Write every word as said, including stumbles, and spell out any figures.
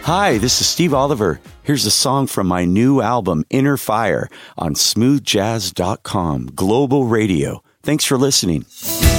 Hi, this is Steve Oliver. Here's a song from my new album, Inner Fire, on smooth jazz dot com, Global Radio. Thanks for listening.